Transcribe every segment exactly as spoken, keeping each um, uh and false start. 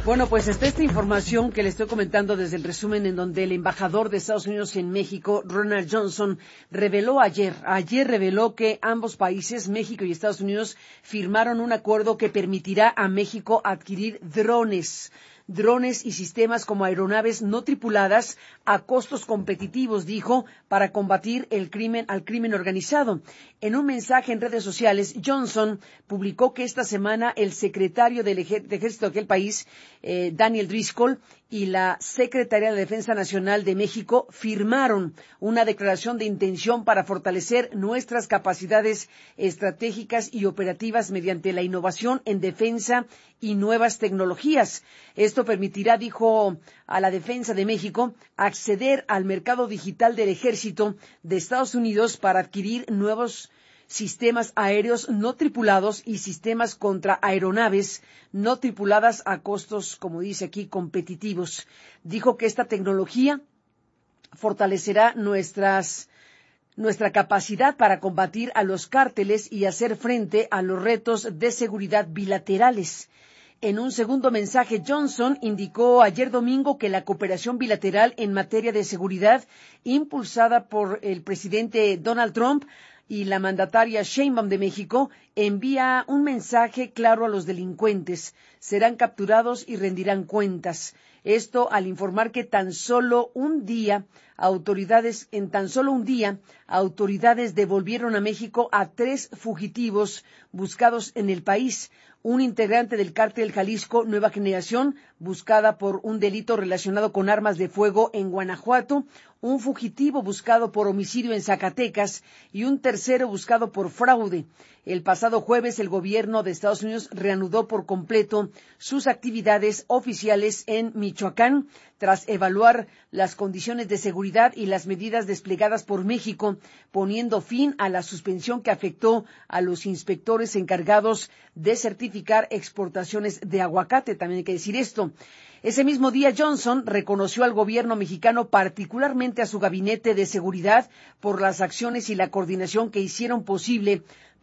Bueno, pues está esta información que le estoy comentando desde el resumen, en donde el embajador de Estados Unidos en México, Ronald Johnson, reveló ayer, ayer reveló que ambos países, México y Estados Unidos, firmaron un acuerdo que permitirá a México adquirir drones. drones y sistemas como aeronaves no tripuladas a costos competitivos, dijo, para combatir el crimen al crimen organizado. En un mensaje en redes sociales, Johnson publicó que esta semana el secretario del Ej- de Ejército de aquel país, eh, Daniel Driscoll, y la Secretaría de Defensa Nacional de México firmaron una declaración de intención para fortalecer nuestras capacidades estratégicas y operativas mediante la innovación en defensa y nuevas tecnologías. Esto permitirá, dijo a la Defensa de México, acceder al mercado digital del Ejército de Estados Unidos para adquirir nuevos sistemas aéreos no tripulados y sistemas contra aeronaves no tripuladas a costos, como dice aquí, competitivos. Dijo que esta tecnología fortalecerá nuestras nuestra capacidad para combatir a los cárteles y hacer frente a los retos de seguridad bilaterales. En un segundo mensaje, Johnson indicó ayer domingo que la cooperación bilateral en materia de seguridad, impulsada por el presidente Donald Trump y la mandataria Sheinbaum de México, envía un mensaje claro a los delincuentes. Serán capturados y rendirán cuentas. Esto al informar que tan solo un día, autoridades, en tan solo un día, autoridades devolvieron a México a tres fugitivos buscados en el país. Un integrante del cártel Jalisco Nueva Generación, buscada por un delito relacionado con armas de fuego en Guanajuato, un fugitivo buscado por homicidio en Zacatecas y un tercero buscado por fraude. El pasado jueves, el gobierno de Estados Unidos reanudó por completo sus actividades oficiales en Michoacán, tras evaluar las condiciones de seguridad y las medidas desplegadas por México, poniendo fin a la suspensión que afectó a los inspectores encargados de certificar exportaciones de aguacate. También hay que decir esto. Ese mismo día, Johnson reconoció al gobierno mexicano, particularmente a su gabinete de seguridad, por las acciones y la coordinación que hicieron posible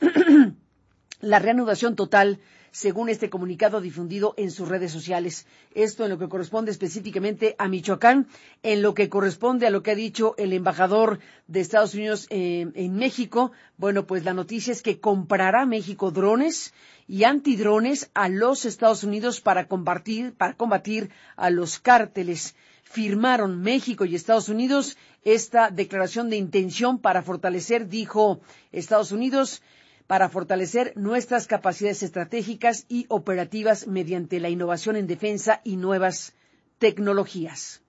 la reanudación total, según este comunicado difundido en sus redes sociales. Esto en lo que corresponde específicamente a Michoacán. En lo que corresponde a lo que ha dicho el embajador de Estados Unidos eh, en México, bueno, pues la noticia es que comprará México drones y antidrones a los Estados Unidos para combatir, para combatir a los cárteles. Firmaron México y Estados Unidos esta declaración de intención para fortalecer, dijo Estados Unidos, para fortalecer nuestras capacidades estratégicas y operativas mediante la innovación en defensa y nuevas tecnologías.